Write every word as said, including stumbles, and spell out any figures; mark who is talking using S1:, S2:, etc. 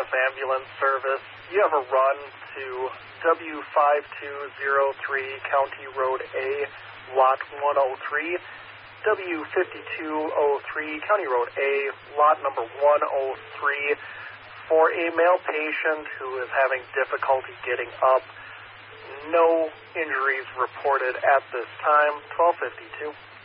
S1: F ambulance service. You have a run to W five two zero three County Road A, Lot one oh three. W fifty-two oh three County Road A, Lot number one oh three, for a male patient who is having difficulty getting up. No injuries reported at this time. twelve fifty-two.